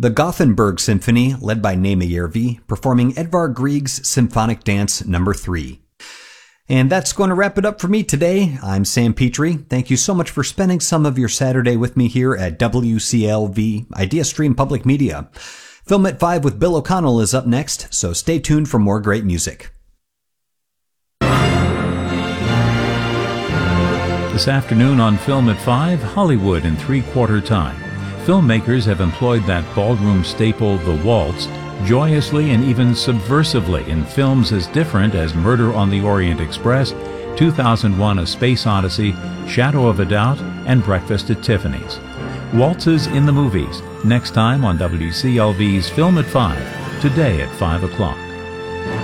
The Gothenburg Symphony, led by Neeme Järvi, performing Edvard Grieg's Symphonic Dance No. 3. And that's going to wrap it up for me today. I'm Sam Petrie. Thank you so much for spending some of your Saturday with me here at WCLV IdeaStream Public Media. Film at 5 with Bill O'Connell is up next, so stay tuned for more great music. This afternoon on Film at 5, Hollywood in three-quarter time. Filmmakers have employed that ballroom staple, the waltz, joyously and even subversively in films as different as Murder on the Orient Express, 2001: A Space Odyssey, Shadow of a Doubt, and Breakfast at Tiffany's. Waltzes in the movies, next time on WCLV's Film at 5, today at 5 o'clock.